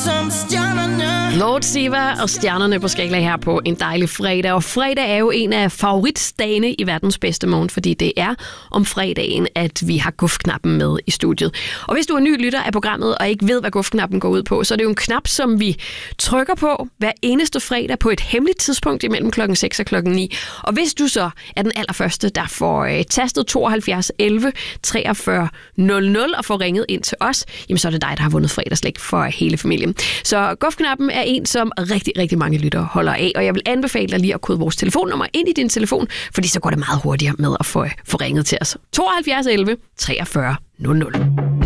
som stjernerne. Lord Siva og stjernerne på skala her på en dejlig fredag. Og fredag er jo en af favoritdagene i verdens bedste morgen, fordi det er om fredagen, at vi har gufknappen med i studiet. Og hvis du er ny lytter af programmet og ikke ved, hvad gufknappen går ud på, så er det jo en knap, som vi trykker på hver eneste fredag på et hemmeligt tidspunkt imellem klokken 6 og klokken 9. Og hvis du så er den allerførste, der får tastet 72 11 43 00 og får ringet ind til os, jamen så er det dig, der har vundet fredagslæg for hele familien. Så gufknappen er en, som rigtig, rigtig mange lyttere holder af, og jeg vil anbefale dig lige at kode vores telefonnummer ind i din telefon, fordi så går det meget hurtigere med at få ringet til os. 72 11 43 00.